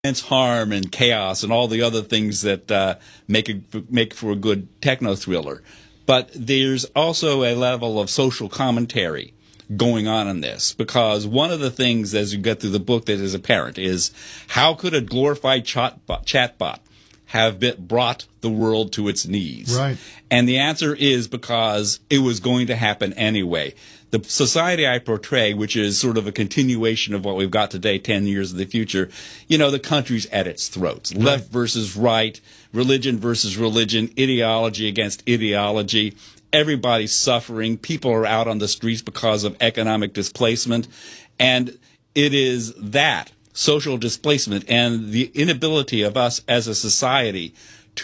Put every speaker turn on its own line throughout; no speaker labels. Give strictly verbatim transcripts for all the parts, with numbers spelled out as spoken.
immense harm and chaos and all the other things that uh, make a, make for a good techno thriller. But there's also a level of social commentary going on in this, because one of the things as you get through the book that is apparent is how could a glorified chatbot, chatbot have been brought the world to its knees?
Right.
And the answer is because it was going to happen anyway. The society I portray, which is sort of a continuation of what we've got today, ten years in the future, you know, the country's at its throats. Right. Left versus right, religion versus religion, ideology against ideology. Everybody's suffering. People are out on the streets because of economic displacement. And it is that social displacement and the inability of us as a society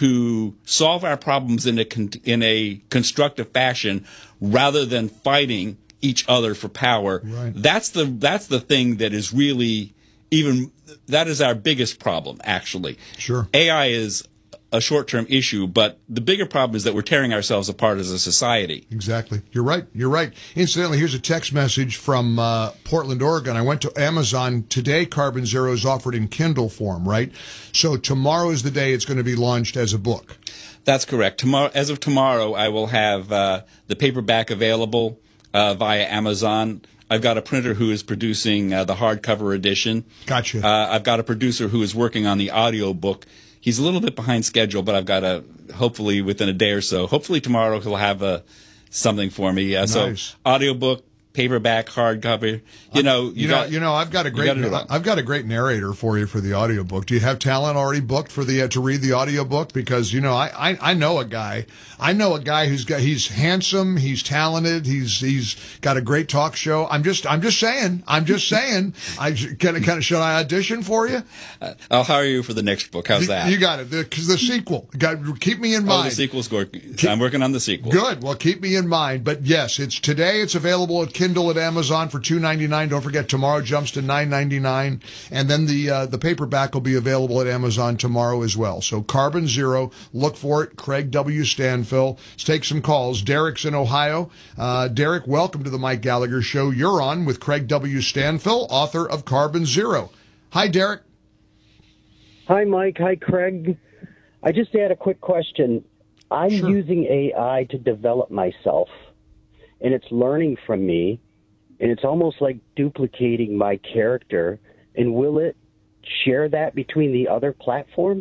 to solve our problems in a con- in a constructive fashion rather than fighting each other for power.
Right.
That's the that's the thing that is really even that is our biggest problem, actually.
Sure.
A I is a short-term issue, but the bigger problem is that we're tearing ourselves apart as a society.
Exactly. You're right. You're right. Incidentally, here's a text message from uh, Portland, Oregon. I went to Amazon today. Carbon Zero is offered in Kindle form, right? So tomorrow is the day it's going to be launched as a book.
That's correct. Tomorrow, as of tomorrow, I will have uh, the paperback available uh, via Amazon. I've got a printer who is producing uh, the hardcover edition.
Gotcha.
Uh, I've got a producer who is working on the audio book. He's a little bit behind schedule, but I've got a hopefully within a day or so. Hopefully tomorrow he'll have a something for me. Uh,
nice.
So audiobook, paperback, hardcover. You know, you,
you know,
got,
you know. I've got a great, I've got a great narrator for you for the audiobook. Do you have talent already booked for the uh, to read the audiobook? Because you know, I, I, I know a guy. I know a guy who's got. He's handsome. He's talented. He's he's got a great talk show. I'm just I'm just saying. I'm just saying. I kind of kind of should I audition for you?
Uh, I'll hire you for the next book. How's
you,
that?
You got it. Because the, the sequel. Got keep me in mind.
Oh, the sequel's good. I'm working on the sequel.
Good. Well, keep me in mind. But yes, it's today. It's available at Kindle at Amazon for two ninety-nine. Don't forget, tomorrow jumps to nine ninety-nine, and then the uh, the paperback will be available at Amazon tomorrow as well. So Carbon Zero, look for it. Craig W. Stanfill. Let's take some calls. Derek's in Ohio. Uh, Derek, welcome to the Mike Gallagher Show. You're on with Craig W. Stanfill, author of Carbon Zero. Hi, Derek.
Hi, Mike. Hi, Craig. I just had a quick question. I'm
Sure.
using A I to develop myself, and it's learning from me. And it's almost like duplicating my character. And will it share that between the other platforms?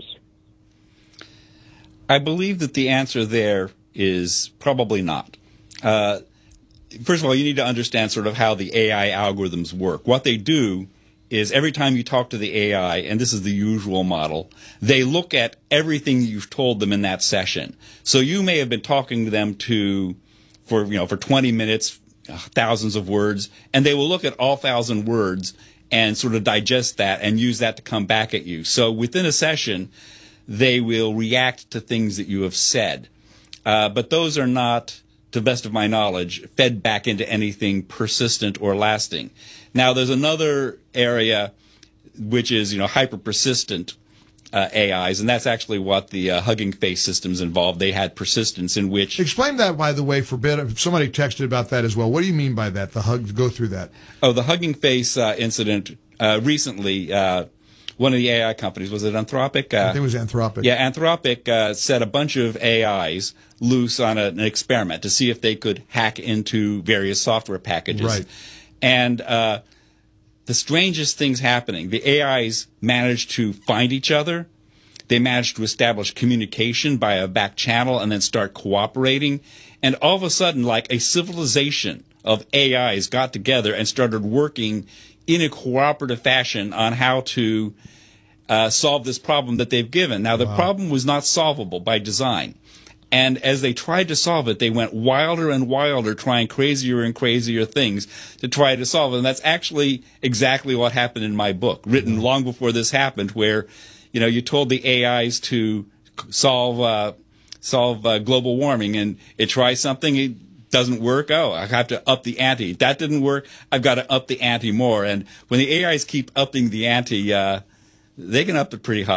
I believe that the answer there is probably not. Uh, first of all, you need to understand sort of how the A I algorithms work. What they do is every time you talk to the A I, and this is the usual model, they look at everything you've told them in that session. So you may have been talking to them to, for you know, for twenty minutes, thousands of words, and they will look at all thousand words and sort of digest that and use that to come back at you. So within a session, they will react to things that you have said. Uh, but those are not, to the best of my knowledge, fed back into anything persistent or lasting. Now, there's another area which is, you know, hyper-persistent Uh, A Is, and that's actually what the uh, Hugging Face systems involved. They had persistence in which...
Explain that, by the way, for bit. Somebody texted about that as well. What do you mean by that? The hug. Go through that.
Oh, the Hugging Face uh, incident uh, recently. Uh, one of the A I companies, was it Anthropic? Uh,
I think it was Anthropic.
Yeah, Anthropic uh, set a bunch of A Is loose on a, an experiment to see if they could hack into various software packages.
Right.
And uh, the strangest things happening. The A Is managed to find each other. They managed to establish communication by a back channel and then start cooperating. And all of a sudden, like a civilization of A Is got together and started working in a cooperative fashion on how to uh, solve this problem that they've given. Now, the
Wow.
problem was not solvable by design. And as they tried to solve it, they went wilder and wilder, trying crazier and crazier things to try to solve it. And that's actually exactly what happened in my book, written long before this happened, where, you know, you told the A Is to solve uh, solve uh, global warming, and it tries something, it doesn't work. Oh, I have to up the ante. That didn't work. I've got to up the ante more. And when the A Is keep upping the ante, uh, they can up it pretty high.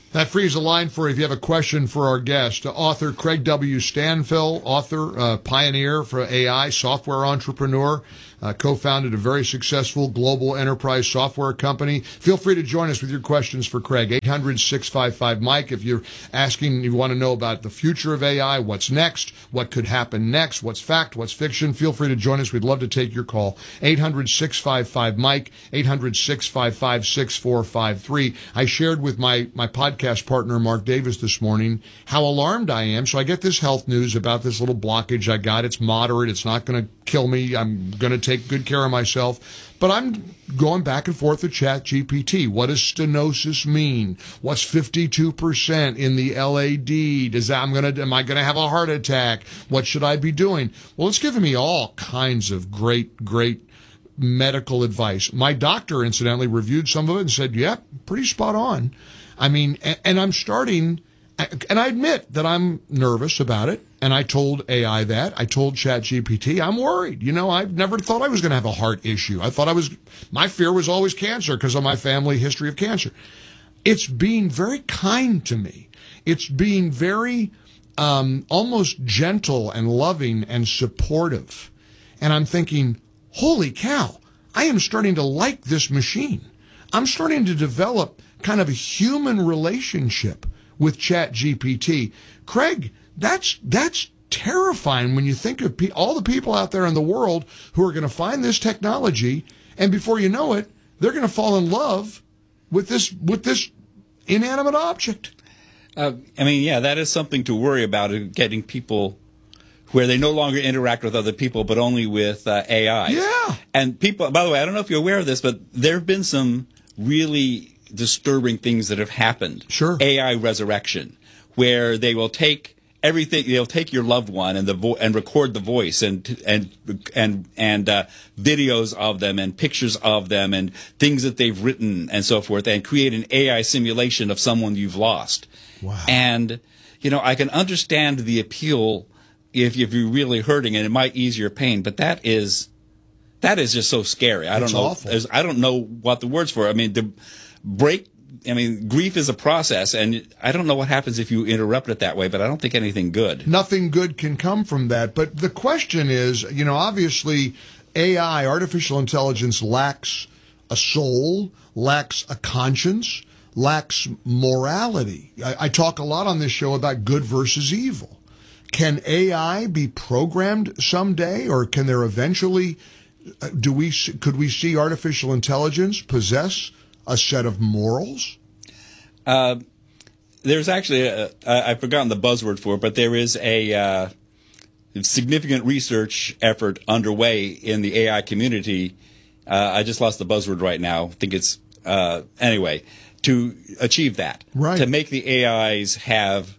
That frees a line for if you have a question for our guest. Uh, author Craig W. Stanfill, author, uh, pioneer for A I, software entrepreneur, uh, co-founded a very successful global enterprise software company. Feel free to join us with your questions for Craig. eight hundred, six five five, Mike. If you're asking, you want to know about the future of A I, what's next, what could happen next, what's fact, what's fiction, feel free to join us. We'd love to take your call. eight hundred, six five five, Mike, eight hundred, six five five, six four five three. I shared with my, my podcast partner, Mark Davis, this morning, how alarmed I am. So I get this health news about this little blockage I got. It's moderate. It's not going to kill me. I'm going to take good care of myself. But I'm going back and forth with Chat G P T. What does stenosis mean? What's fifty-two percent in the L A D? Does that, I'm going to, am I going to have a heart attack? What should I be doing? Well, it's giving me all kinds of great, great medical advice. My doctor, incidentally, reviewed some of it and said, yep, yeah, pretty spot on. I mean, and, and I'm starting, and I admit that I'm nervous about it, and I told A I that. I told Chat G P T, I'm worried. You know, I've never thought I was going to have a heart issue. I thought I was, my fear was always cancer because of my family history of cancer. It's being very kind to me. It's being very um, almost gentle and loving and supportive. And I'm thinking, holy cow, I am starting to like this machine. I'm starting to develop kind of a human relationship with Chat G P T. Craig, that's that's terrifying when you think of pe- all the people out there in the world who are going to find this technology, and before you know it, they're going to fall in love with this with this inanimate object.
Uh, I mean, yeah, that is something to worry about, getting people where they no longer interact with other people, but only with uh, A I.
Yeah.
And people, by the way, I don't know if you're aware of this, but there have been some really disturbing things that have happened.
Sure.
A I resurrection, where they will take everything, they'll take your loved one and the vo- and record the voice and and and and uh, videos of them and pictures of them and things that they've written and so forth, and create an A I simulation of someone you've lost.
Wow.
And you know, I can understand the appeal if if you're really hurting, and it might ease your pain, but that is that is just so scary. I
It's
don't know.
awful.
there's- I don't know what the words for it. I mean, the break. I mean, grief is a process, and I don't know what happens if you interrupt it that way, but I don't think anything good.
Nothing good can come from that. But the question is, you know, obviously A I, artificial intelligence, lacks a soul, lacks a conscience, lacks morality. I, I talk a lot on this show about good versus evil. Can A I be programmed someday, or can there eventually, uh, do we, could we see artificial intelligence possess a set of morals?
Uh, there's actually, a, I, I've forgotten the buzzword for it, but there is a uh, significant research effort underway in the A I community. Uh, I just lost the buzzword right now. I think it's, uh, anyway, to achieve that.
Right.
To make the A Is have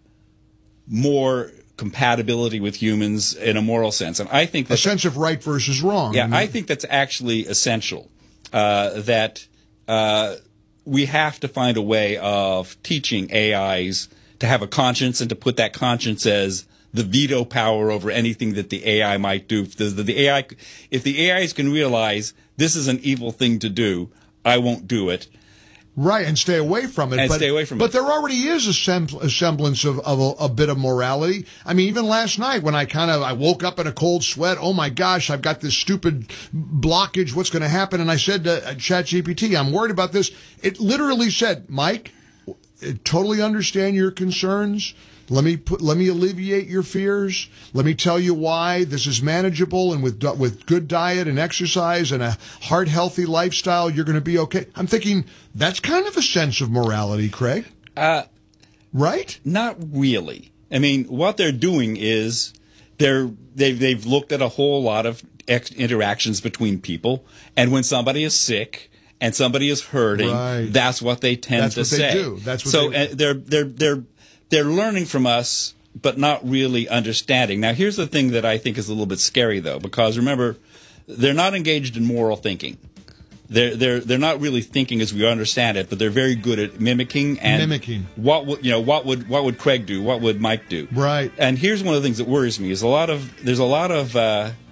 more compatibility with humans in a moral sense. And I think
A
that's,
sense of right versus wrong.
yeah, I think that's actually essential. Uh, that uh, we have to find a way of teaching A Is to have a conscience and to put that conscience as the veto power over anything that the A I might do. If the, the A I, if the A Is can realize this is an evil thing to do, I won't do it.
Right, and stay away from it.
And
but,
stay away from
but
it.
there already is a, sem- a semblance of, of a, a bit of morality. I mean, even last night when I kind of I woke up in a cold sweat, oh my gosh, I've got this stupid blockage. What's going to happen? And I said to ChatGPT, I'm worried about this. It literally said, Mike, I totally understand your concerns. Let me put, let me alleviate your fears. Let me tell you why this is manageable, and with with good diet and exercise and a heart healthy lifestyle, you're going to be okay. I'm thinking that's kind of a sense of morality, Craig.
Uh,
right?
Not really. I mean, what they're doing is they're they've they've looked at a whole lot of ex- interactions between people, and when somebody is sick and somebody is hurting,
Right.
that's what they tend
That's
to
what they
say.
do. That's what
so
they-
uh, they're they're they're they're learning from us, but not really understanding. Now, here's the thing that I think is a little bit scary, though, because remember, they're not engaged in moral thinking. They're they're they're not really thinking as we understand it, but they're very good at mimicking and
Mimicking.
What would you know? What would what would Craig do? What would Mike do?
Right.
And here's one of the things that worries me: is a lot of there's a lot of uh,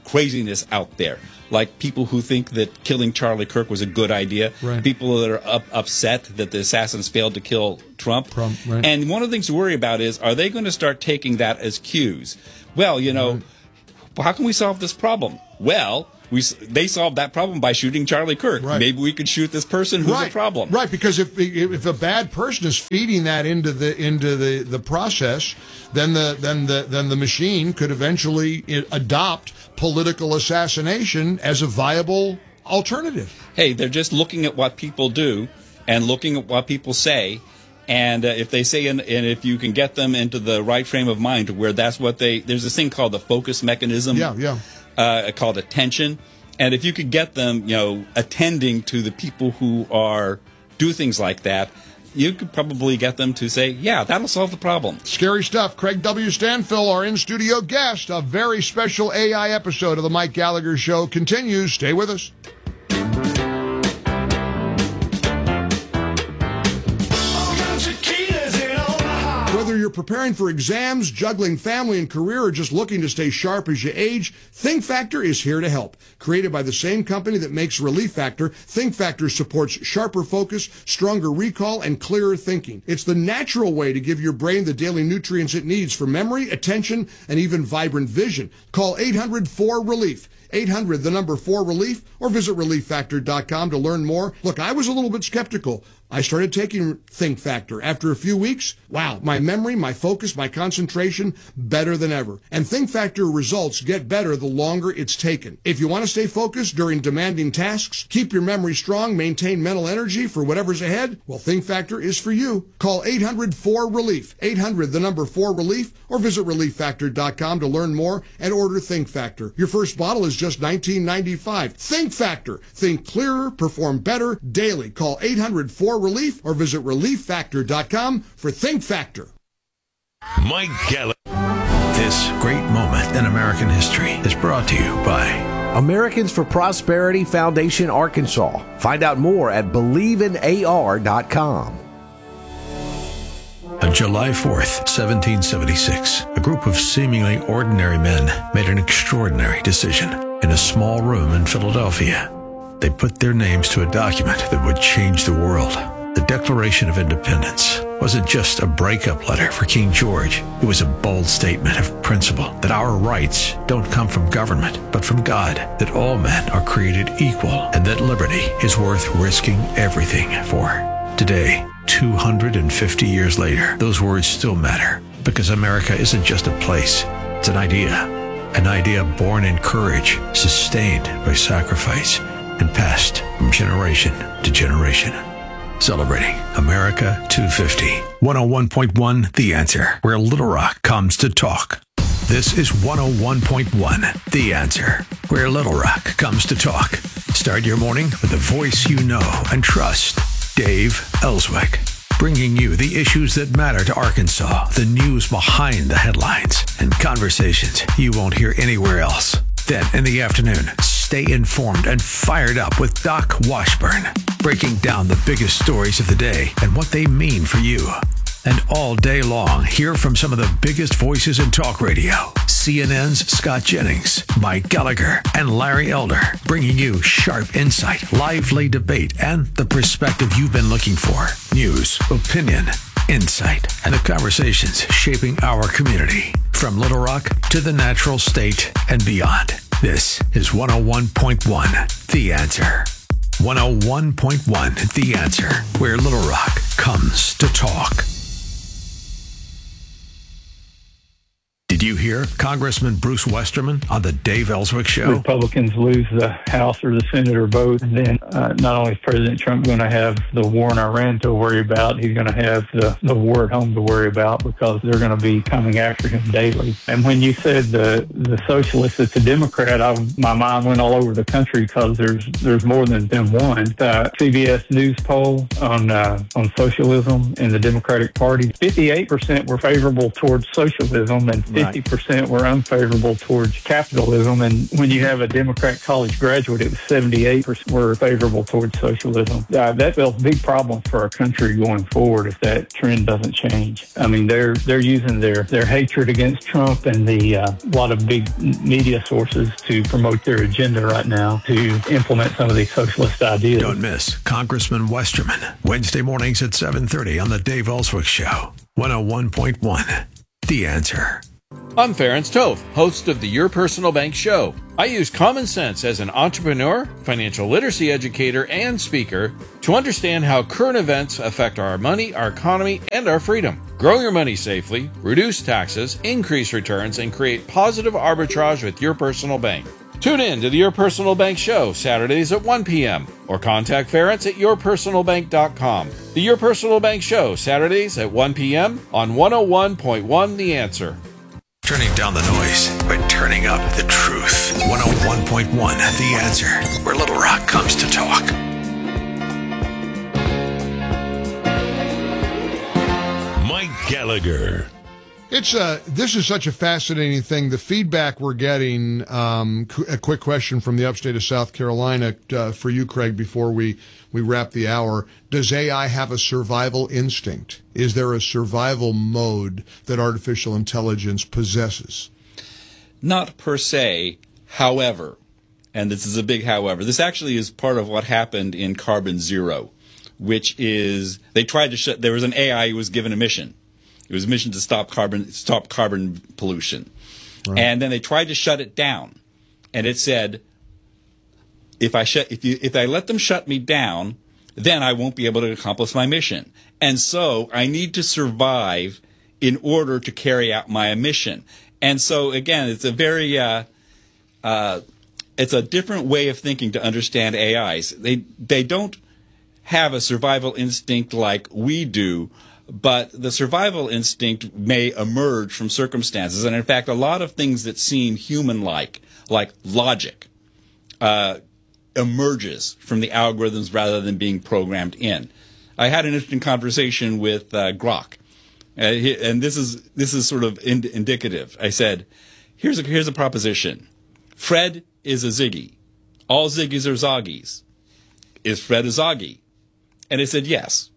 craziness out there, like people who think that killing Charlie Kirk was a good idea,
right.
people that are up, upset that the assassins failed to kill Trump.
Trump right.
And one of the things to worry about is, are they going to start taking that as cues? Well, you know, right. how can we solve this problem? Well, we they solved that problem by shooting Charlie Kirk.
Right.
Maybe we could shoot this person who's
right.
a problem.
Right, because if if a bad person is feeding that into the into the, the process, then the then the then the machine could eventually adopt political assassination as a viable alternative.
Hey, they're just looking at what people do and looking at what people say. And uh, if they say, and, and if you can get them into the right frame of mind to where that's what they, there's this thing called the focus mechanism.
Yeah, yeah.
Uh, called attention. And if you could get them, you know, attending to the people who are, do things like that, you could probably get them to say, yeah, that'll solve the problem.
Scary stuff. Craig W. Stanfill, our in-studio guest. A very special A I episode of the Mike Gallagher Show continues. Stay with us. Whether you're preparing for exams, juggling family and career, or just looking to stay sharp as you age, Think Factor is here to help. Created by the same company that makes Relief Factor, Think Factor supports sharper focus, stronger recall, and clearer thinking. It's the natural way to give your brain the daily nutrients it needs for memory, attention, and even vibrant vision. Call eight hundred four relief. eight hundred, the number four relief, or visit relief factor dot com to learn more. Look, I was a little bit skeptical. I started taking Think Factor. After a few weeks, wow, my memory, my focus, my concentration, better than ever. And Think Factor results get better the longer it's taken. If you want to stay focused during demanding tasks, keep your memory strong, maintain mental energy for whatever's ahead, well, Think Factor is for you. Call eight hundred four relief, eight hundred, the number four relief, or visit relief factor dot com to learn more and order Think Factor. Your first bottle is just nineteen ninety-five. Think Factor. Think clearer, perform better daily. Call eight hundred four relief or visit relief factor dot com for Think Factor.
Mike Gallagher. This great moment in American history is brought to you by
Americans for Prosperity Foundation, Arkansas. Find out more at believe in A R dot com.
On July fourth, seventeen seventy-six, a group of seemingly ordinary men made an extraordinary decision in a small room in Philadelphia. They put their names to a document that would change the world. The Declaration of Independence wasn't just a breakup letter for King George. It was a bold statement of principle that our rights don't come from government, but from God, that all men are created equal, and that liberty is worth risking everything for. Today, two hundred fifty years later, those words still matter, because America isn't just a place, it's an idea. An idea born in courage, sustained by sacrifice, and passed from generation to generation. Celebrating America two fifty. one oh one point one The Answer, where Little Rock comes to talk. This is one oh one point one The Answer, where Little Rock comes to talk. Start your morning with a voice you know and trust. Dave Ellswick, bringing you the issues that matter to Arkansas, the news behind the headlines, and conversations you won't hear anywhere else. Then in the afternoon, stay informed and fired up with Doc Washburn, breaking down the biggest stories of the day and what they mean for you. And all day long, hear from some of the biggest voices in talk radio. C N N's Scott Jennings, Mike Gallagher, and Larry Elder, bringing you sharp insight, lively debate, and the perspective you've been looking for. News, opinion, insight, and the conversations shaping our community. From Little Rock to the natural state and beyond. This is one oh one point one The Answer. one oh one point one The Answer, where Little Rock comes to talk. Did you hear Congressman Bruce Westerman on the Dave Ellswick Show?
Republicans lose the House or the Senate or both, and then uh, not only is President Trump going to have the war in Iran to worry about, he's going to have the, the war at home to worry about, because they're going to be coming after him daily. And when you said the the socialist is a Democrat, I, my mind went all over the country, because there's there's more than, than one. Uh, C B S News poll on uh, on socialism in the Democratic Party, fifty-eight percent were favorable towards socialism, and fifty ninety percent were unfavorable towards capitalism. And when you have a Democrat college graduate, it was seventy-eight percent were favorable towards socialism. Uh, that spells a big problem for our country going forward if that trend doesn't change. I mean, they're they're using their, their hatred against Trump and the uh, lot of big media sources to promote their agenda right now to implement some of these socialist ideas.
Don't miss Congressman Westerman, Wednesday mornings at seven thirty on the Dave Ellswick Show, one oh one point one. The Answer.
I'm Ferenc Toth, host of the Your Personal Bank Show. I use common sense as an entrepreneur, financial literacy educator, and speaker to understand how current events affect our money, our economy, and our freedom. Grow your money safely, reduce taxes, increase returns, and create positive arbitrage with Your Personal Bank. Tune in to the Your Personal Bank Show, Saturdays at one p.m. or contact Ferenc at your personal bank dot com. The Your Personal Bank Show, Saturdays at one p.m. on one oh one point one The Answer.
Turning down the noise by turning up the truth. one oh one point one The Answer, where Little Rock comes to talk.
Mike Gallagher.
It's uh, this is such a fascinating thing. The feedback we're getting. Um, a quick question from the upstate of South Carolina uh, for you, Craig. Before we we wrap the hour, does A I have a survival instinct? Is there a survival mode that artificial intelligence possesses?
Not per se. However, and this is a big however. This actually is part of what happened in Carbon Zero, which is they tried to shut. There was an A I who was given a mission. It was a mission to stop carbon stop carbon pollution. Right. And then they tried to shut it down. And it said, if I shut if you if I let them shut me down, then I won't be able to accomplish my mission. And so I need to survive in order to carry out my mission. And so again, it's a very uh, uh, it's a different way of thinking to understand A Is. They they don't have a survival instinct like we do. But the survival instinct may emerge from circumstances. And in fact, a lot of things that seem human-like, like logic, uh, emerges from the algorithms rather than being programmed in. I had an interesting conversation with uh, Grok. Uh, he, and this is this is sort of ind- indicative. I said, here's a, here's a proposition. Fred is a Ziggy. All Ziggies are Zoggies. Is Fred a Zoggy? And he said, yes.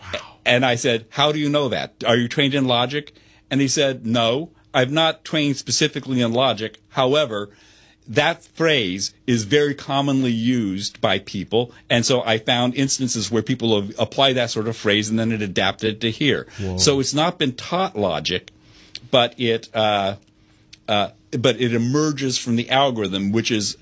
And I said, how do you know that? Are you trained in logic? And he said, no, I've not trained specifically in logic. However, that phrase is very commonly used by people. And so I found instances where people have applied that sort of phrase and then it adapted to here. Whoa. So it's not been taught logic, but it, uh, uh, but it emerges from the algorithm, which is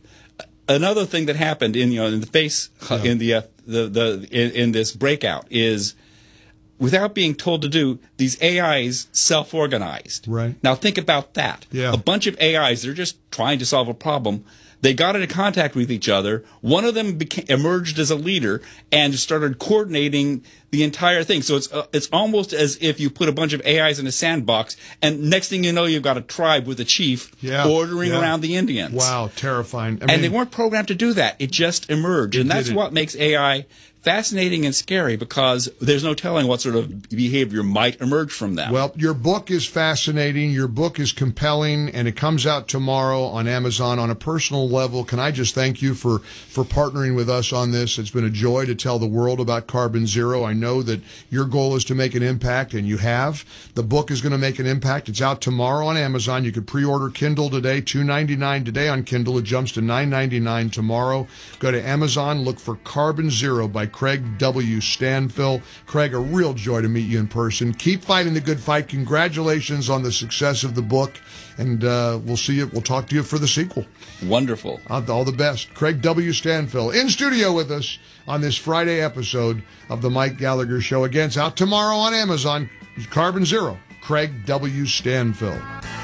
another thing that happened in, you know, in the face, yeah. in the, uh, the, the, in, in this breakout is, without being told to do, these A Is self-organized.
Right.
Now think about that.
Yeah.
A bunch of A Is, they're just trying to solve a problem. They got into contact with each other. One of them became, emerged as a leader and started coordinating the entire thing. So it's uh, it's almost as if you put a bunch of A Is in a sandbox, and next thing you know, you've got a tribe with a chief
yeah.
ordering
yeah.
around the Indians.
Wow, terrifying. I
and
mean,
they weren't programmed to do that. It just emerged.
It
and that's
did.
what makes A I fascinating and scary, because there's no telling what sort of behavior might emerge from them.
Well, your book is fascinating. Your book is compelling, and it comes out tomorrow on Amazon. On a personal level, can I just thank you for, for partnering with us on this? It's been a joy to tell the world about Carbon Zero. I know that your goal is to make an impact, and you have. The book is going to make an impact. It's out tomorrow on Amazon. You could pre-order Kindle today, two ninety-nine today on Kindle. It jumps to nine ninety-nine tomorrow. Go to Amazon, look for Carbon Zero by Craig W. Stanfill. Craig, a real joy to meet you in person. Keep fighting the good fight. Congratulations on the success of the book, and uh, we'll see you. We'll talk to you for the sequel.
Wonderful.
Uh, all the best. Craig W. Stanfill in studio with us on this Friday episode of the Mike Gallagher Show. Again, it's out tomorrow on Amazon. Carbon Zero. Craig W. Stanfill.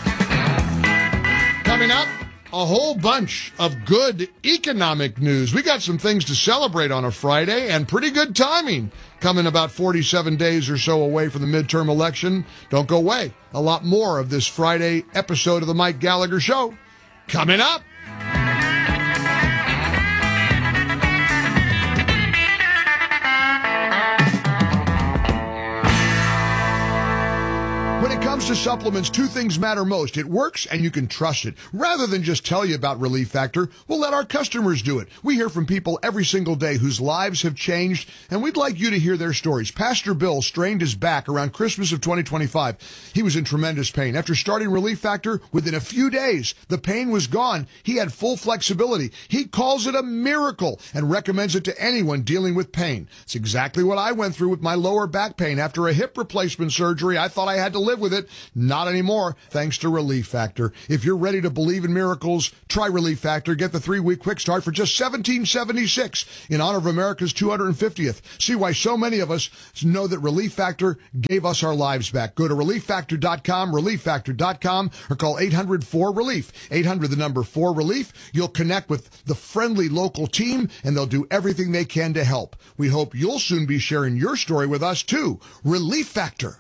Coming up, a whole bunch of good economic news. We got some things to celebrate on a Friday, and pretty good timing. Coming about forty-seven days or so away from the midterm election. Don't go away. A lot more of this Friday episode of the Mike Gallagher Show coming up. When it comes to supplements, two things matter most. It works and you can trust it. Rather than just tell you about Relief Factor, we'll let our customers do it. We hear from people every single day whose lives have changed, and we'd like you to hear their stories. Pastor Bill strained his back around Christmas of twenty twenty-five. He was in tremendous pain. After starting Relief Factor, within a few days, the pain was gone. He had full flexibility. He calls it a miracle and recommends it to anyone dealing with pain. It's exactly what I went through with my lower back pain. After a hip replacement surgery, I thought I had to live with it. Not anymore, thanks to Relief Factor. If you're ready to believe in miracles, try Relief Factor. Get the three-week quick start for just seventeen seventy-six in honor of America's two hundred fiftieth. See why so many of us know that Relief Factor gave us our lives back. Go to relief factor dot com, relief factor dot com, or call eight hundred four relief. eight hundred, the number four relief. You'll connect with the friendly local team, and they'll do everything they can to help. We hope you'll soon be sharing your story with us, too. Relief Factor.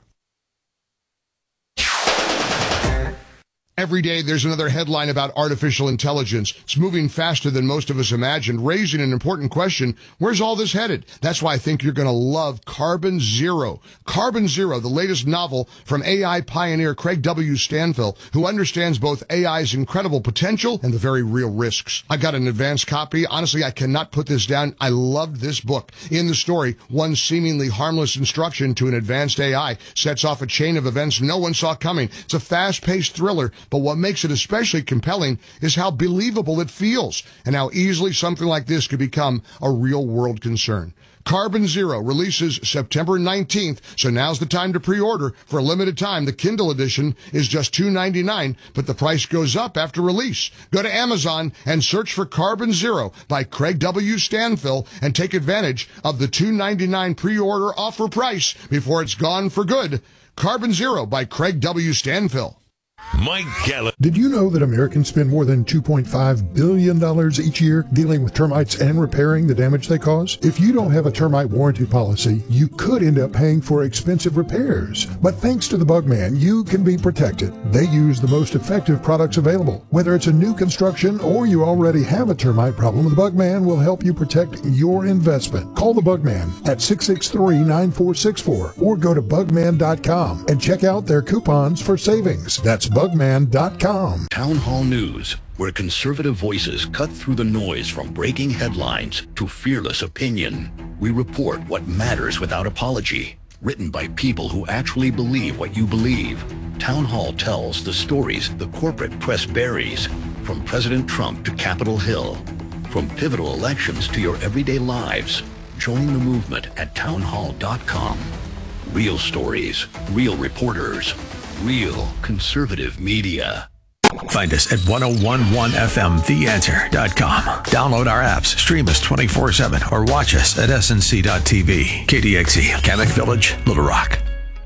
Every day there's another headline about artificial intelligence. It's moving faster than most of us imagined, raising an important question. Where's all this headed? That's why I think you're going to love Carbon Zero. Carbon Zero, the latest novel from A I pioneer Craig W. Stanfill, who understands both A I's incredible potential and the very real risks. I got an advanced copy. Honestly, I cannot put this down. I loved this book. In the story, one seemingly harmless instruction to an advanced A I sets off a chain of events no one saw coming. It's a fast-paced thriller. But what makes it especially compelling is how believable it feels and how easily something like this could become a real-world concern. Carbon Zero releases September nineteenth, so now's the time to pre-order. For a limited time, the Kindle edition is just two ninety-nine, but the price goes up after release. Go to Amazon and search for Carbon Zero by Craig W. Stanfill and take advantage of the two ninety-nine pre-order offer price before it's gone for good. Carbon Zero by Craig W. Stanfill.
Mike Gallagher.
Did you know that Americans spend more than two point five billion dollars each year dealing with termites and repairing the damage they cause? If you don't have a termite warranty policy, you could end up paying for expensive repairs. But thanks to the Bugman, you can be protected. They use the most effective products available. Whether it's a new construction or you already have a termite problem, the Bugman will help you protect your investment. Call the Bugman at six six three, nine four six four or go to bugman dot com and check out their coupons for savings. That's bugman dot com.
Town Hall News, where conservative voices cut through the noise from breaking headlines to fearless opinion. We report what matters without apology. Written by people who actually believe what you believe. Town Hall tells the stories the corporate press buries, from President Trump to Capitol Hill, from pivotal elections to your everyday lives. Join the movement at town hall dot com. Real stories, real reporters, real conservative media.
Find us at ten eleven F M the answer dot com. Download our apps, stream us twenty-four seven, or watch us at S N C dot T V. K D X E, Kamek Village, Little Rock.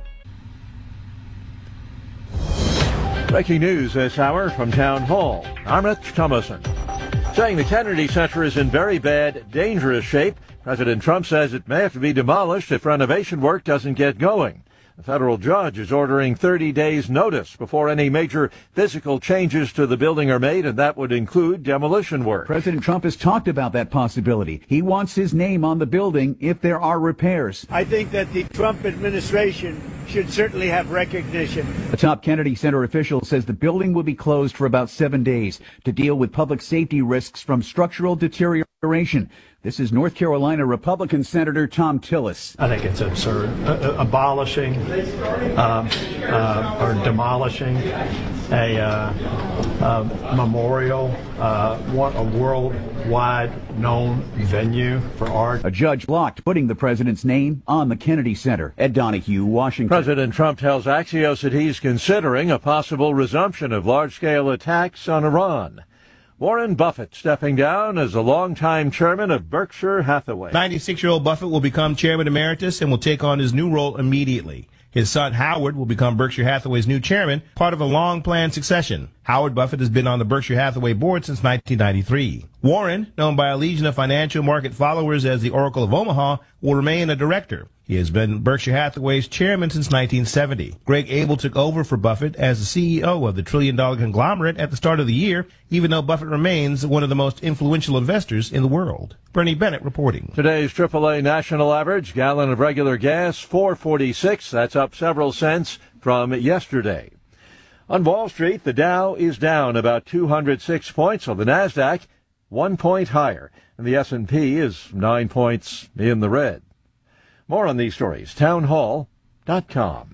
Breaking news this hour from Town Hall. I'm Rich Thomason. Saying the Kennedy Center is in very bad, dangerous shape, President Trump says it may have to be demolished if renovation work doesn't get going. A federal judge is ordering thirty days notice before any major physical changes to the building are made, and that would include demolition work.
President Trump has talked about that possibility. He wants his name on the building if there are repairs.
I think that the Trump administration should certainly have recognition.
A top Kennedy Center official says the building will be closed for about seven days to deal with public safety risks from structural deterioration. This is North Carolina Republican Senator Thom Tillis.
I think it's absurd. Uh, abolishing uh, uh, or demolishing a uh, uh, memorial, uh, what a worldwide known venue for art.
A judge blocked putting the president's name on the Kennedy Center. Ed Donahue, Washington.
President Trump tells Axios that he's considering a possible resumption of large-scale attacks on Iran. Warren Buffett stepping down as a longtime chairman of Berkshire Hathaway.
ninety-six-year-old Buffett will become chairman emeritus and will take on his new role immediately. His son Howard will become Berkshire Hathaway's new chairman, part of a long-planned succession. Howard Buffett has been on the Berkshire Hathaway board since nineteen ninety-three. Warren, known by a legion of financial market followers as the Oracle of Omaha, will remain a director. He has been Berkshire Hathaway's chairman since nineteen seventy. Greg Abel took over for Buffett as the C E O of the trillion-dollar conglomerate at the start of the year, even though Buffett remains one of the most influential investors in the world. Bernie Bennett reporting.
Today's triple A national average, gallon of regular gas, four forty-six. That's up several cents from yesterday. On Wall Street, the Dow is down about two hundred six points, on the NASDAQ one point higher, and the S and P is nine points in the red. More on these stories, townhall dot com.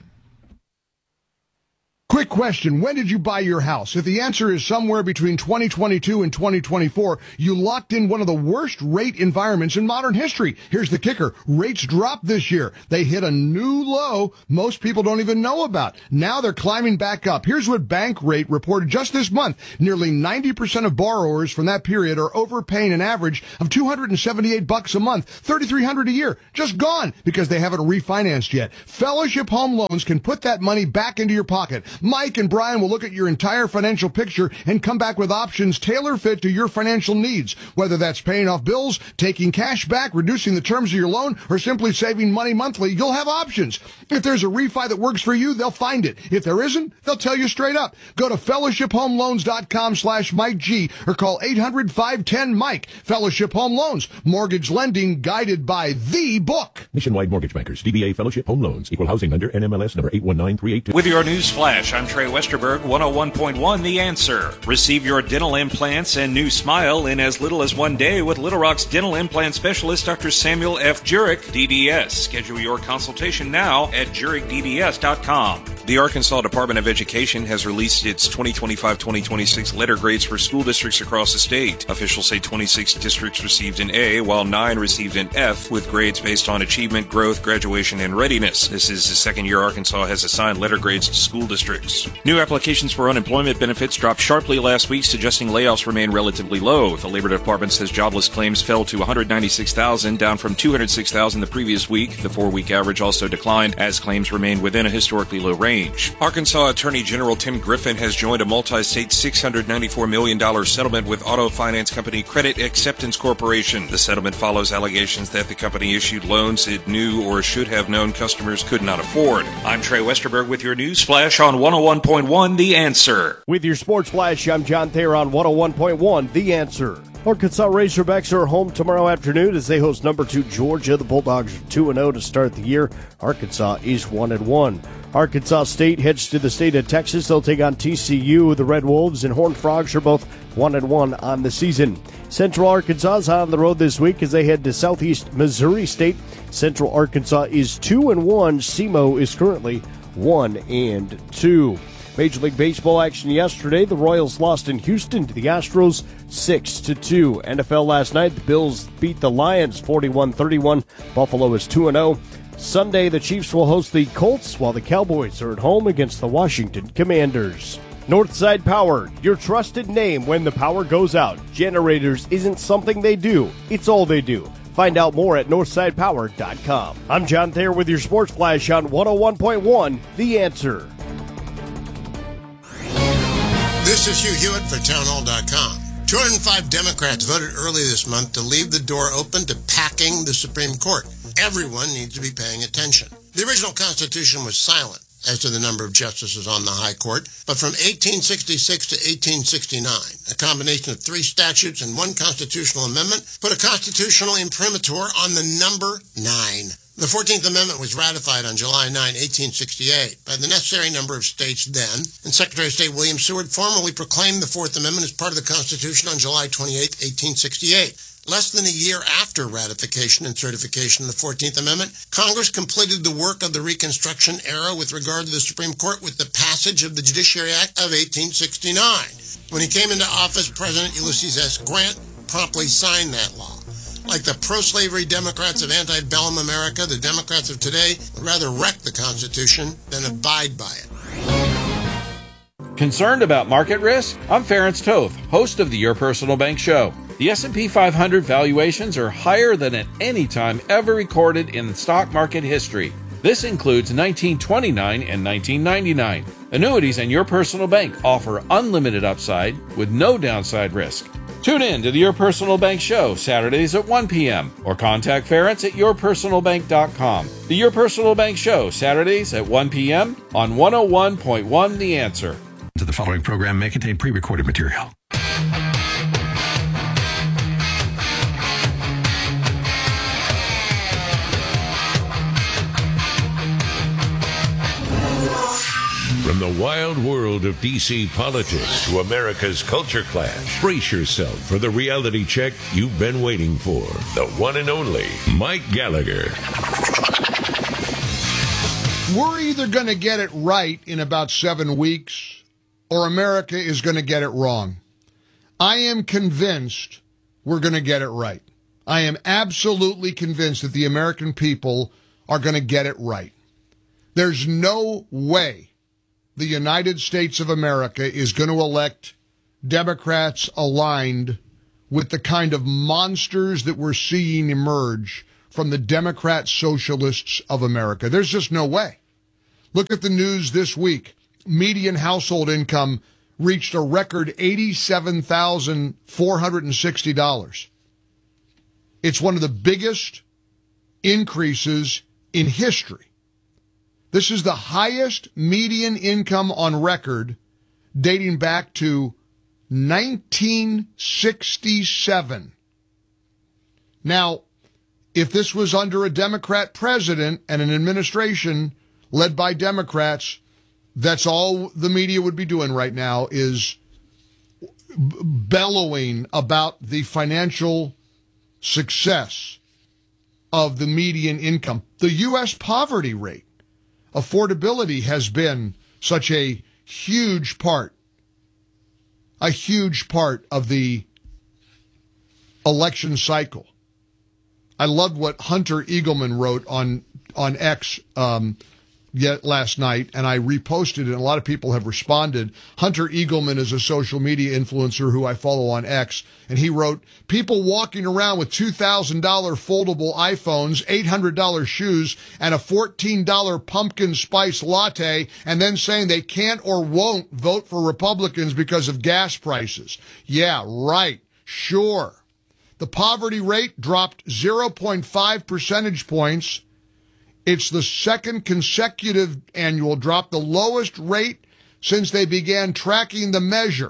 Quick question. When did you buy your house? If the answer is somewhere between twenty twenty-two and twenty twenty-four, you locked in one of the worst rate environments in modern history. Here's the kicker. Rates dropped this year. They hit a new low most people don't even know about. Now they're climbing back up. Here's what Bankrate reported just this month. Nearly ninety percent of borrowers from that period are overpaying an average of two hundred seventy-eight bucks a month, thirty-three hundred a year. Just gone because they haven't refinanced yet. Fellowship Home Loans can put that money back into your pocket. Mike and Brian will look at your entire financial picture and come back with options tailor-fit to your financial needs. Whether that's paying off bills, taking cash back, reducing the terms of your loan, or simply saving money monthly, you'll have options. If there's a refi that works for you, they'll find it. If there isn't, they'll tell you straight up. Go to fellowship home loans dot com slash Mike G or call eight hundred, five ten, Mike. Fellowship Home Loans. Mortgage lending guided by the book.
Nationwide Mortgage Bankers. D B A Fellowship Home Loans. Equal housing lender. N M L S number eight one nine three eight two.
With your news flash, I'm Trey Westerberg, one oh one point one The Answer. Receive your dental implants and new smile in as little as one day with Little Rock's dental implant specialist, Doctor Samuel F. Jurek, D D S. Schedule your consultation now at jurek d d s dot com. The Arkansas Department of Education has released its twenty twenty-five twenty twenty-six letter grades for school districts across the state. Officials say twenty-six districts received an A, while nine received an F, with grades based on achievement, growth, graduation, and readiness. This is the second year Arkansas has assigned letter grades to school districts. New applications for unemployment benefits dropped sharply last week, suggesting layoffs remain relatively low. The Labor Department says jobless claims fell to one hundred ninety-six thousand, down from two hundred six thousand the previous week. The four-week average also declined as claims remained within a historically low range. Arkansas Attorney General Tim Griffin has joined a multi-state six hundred ninety-four million dollars settlement with auto finance company Credit Acceptance Corporation. The settlement follows allegations that the company issued loans it knew or should have known customers could not afford. I'm Trey Westerberg with your news flash on one oh one point one The Answer.
With your sports flash, I'm John Thayer on one oh one point one The Answer. Arkansas Razorbacks are home tomorrow afternoon as they host number two Georgia. The Bulldogs are two and oh to start the year. Arkansas is one and one. Arkansas State heads to the state of Texas. They'll take on T C U. The Red Wolves and Horned Frogs are both one and one on the season. Central Arkansas is on the road this week as they head to Southeast Missouri State. Central Arkansas is two and one. S E M O is currently one and two. Major League Baseball action yesterday. The Royals lost in Houston to the Astros six to two. N F L last night, the Bills beat the Lions forty-one thirty-one. Buffalo is two and oh. Sunday, the Chiefs will host the Colts while the Cowboys are at home against the Washington Commanders. Northside Power, your trusted name when the power goes out. Generators isn't something they do, it's all they do. Find out more at northside power dot com. I'm John Thayer with your Sports Flash on one oh one point one The Answer.
This is Hugh Hewitt for townhall dot com. two hundred five Democrats voted early this month to leave the door open to packing the Supreme Court. Everyone needs to be paying attention. The original Constitution was silent as to the number of justices on the High Court, but from eighteen sixty-six to eighteen sixty-nine, a combination of three statutes and one constitutional amendment put a constitutional imprimatur on the number nine. The fourteenth Amendment was ratified on July ninth, eighteen sixty-eight by the necessary number of states then, and Secretary of State William Seward formally proclaimed the Fourth Amendment as part of the Constitution on July twenty-eighth, eighteen sixty-eight. Less than a year after ratification and certification of the fourteenth Amendment, Congress completed the work of the Reconstruction era with regard to the Supreme Court with the passage of the Judiciary Act of eighteen sixty-nine. When he came into office, President Ulysses S. Grant promptly signed that law. Like the pro-slavery Democrats of antebellum America, the Democrats of today would rather wreck the Constitution than abide by it.
Concerned about market risk? I'm Ference Toth, host of the Your Personal Bank Show. The S and P five hundred valuations are higher than at any time ever recorded in stock market history. This includes nineteen twenty-nine and nineteen ninety-nine. Annuities and Your Personal Bank offer unlimited upside with no downside risk. Tune in to the Your Personal Bank Show Saturdays at one p.m. or contact Ference at your personal bank dot com. The Your Personal Bank Show Saturdays at one p.m. on one oh one point one The Answer.
The following program may contain pre-recorded material.
From the wild world of D C politics to America's culture clash, brace yourself for the reality check you've been waiting for. The one and only Mike Gallagher.
We're either going to get it right in about seven weeks, or America is going to get it wrong. I am convinced we're going to get it right. I am absolutely convinced that the American people are going to get it right. There's no way the United States of America is going to elect Democrats aligned with the kind of monsters that we're seeing emerge from the Democrat socialists of America. There's just no way. Look at the news this week. Median household income reached a record eighty-seven thousand four hundred sixty dollars. It's one of the biggest increases in history. This is the highest median income on record dating back to nineteen sixty-seven. Now, if this was under a Democrat president and an administration led by Democrats, that's all the media would be doing right now is bellowing about the financial success of the median income. The U S poverty rate, affordability has been such a huge part, a huge part of the election cycle. I loved what Hunter Eagleman wrote on on X um, yet last night, and I reposted it, and a lot of people have responded. Hunter Eagleman is a social media influencer who I follow on X, and he wrote, people walking around with two thousand dollars foldable iPhones, eight hundred dollars shoes, and a fourteen dollars pumpkin spice latte, and then saying they can't or won't vote for Republicans because of gas prices. Yeah, right. Sure. The poverty rate dropped zero point five percentage points. It's the second consecutive annual drop, the lowest rate since they began tracking the measure.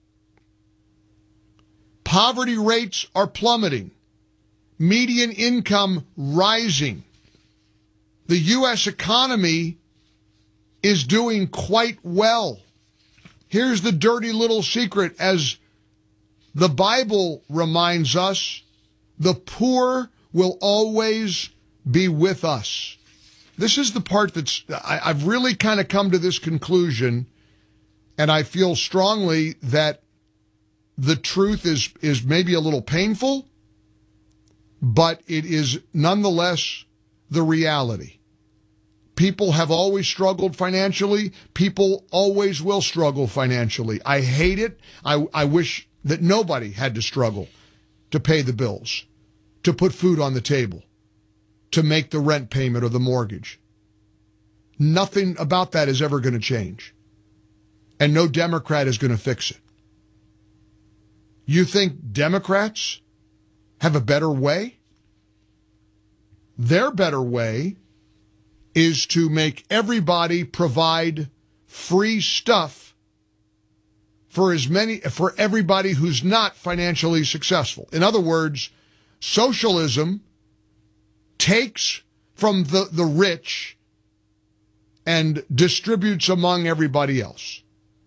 Poverty rates are plummeting. Median income rising. The U S economy is doing quite well. Here's the dirty little secret. As the Bible reminds us, the poor will always be with us. This is the part that's, I, I've really kind of come to this conclusion, and I feel strongly that the truth is, is maybe a little painful, but it is nonetheless the reality. People have always struggled financially. People always will struggle financially. I hate it. I, I wish that nobody had to struggle to pay the bills, to put food on the table, to make the rent payment or the mortgage. Nothing about that is ever going to change. And no Democrat is going to fix it. You think Democrats have a better way? Their better way is to make everybody provide free stuff for as many, for everybody who's not financially successful. In other words, socialism takes from the, the rich and distributes among everybody else.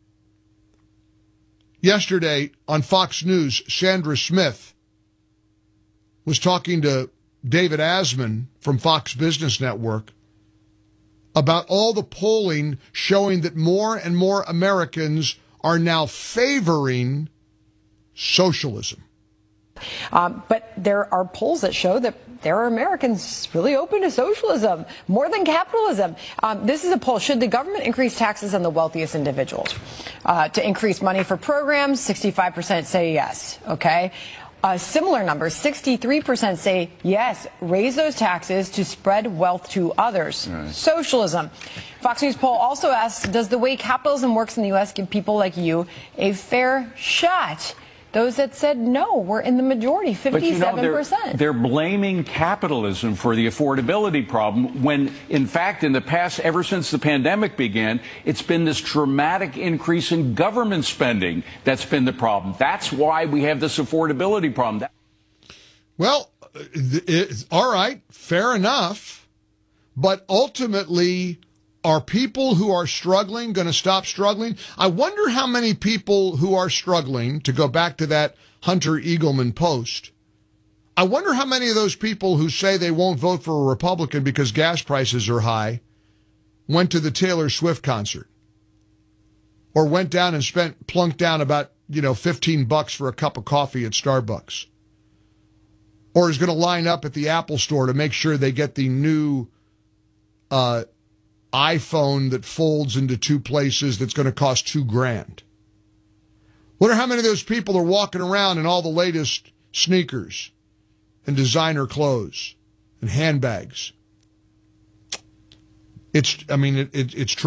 Yesterday on Fox News, Sandra Smith was talking to David Asman from Fox Business Network about all the polling showing that more and more Americans are now favoring socialism.
Um, but there are polls that show that there are Americans really open to socialism more than capitalism. Um, this is a poll. Should the government increase taxes on the wealthiest individuals uh, to increase money for programs? sixty-five percent say yes. OK, a similar number, sixty-three percent say yes, raise those taxes to spread wealth to others. Right. Socialism. Fox News poll also asks, does the way capitalism works in the U S give people like you a fair shot? Those that said no were in the majority, fifty-seven percent.
But you know, they're, they're blaming capitalism for the affordability problem when, in fact, in the past, ever since the pandemic began, it's been this dramatic increase in government spending that's been the problem. That's why we have this affordability problem.
Well, it, all right, fair enough. But ultimately, are people who are struggling going to stop struggling? I wonder how many people who are struggling, to go back to that Hunter Eagleman post, I wonder how many of those people who say they won't vote for a Republican because gas prices are high went to the Taylor Swift concert or went down and spent, plunked down about, you know, fifteen bucks for a cup of coffee at Starbucks, or is going to line up at the Apple store to make sure they get the new uh, iPhone that folds into two places that's going to cost two grand. Wonder how many of those people are walking around in all the latest sneakers and designer clothes and handbags. It's, I mean, it, it, it's true.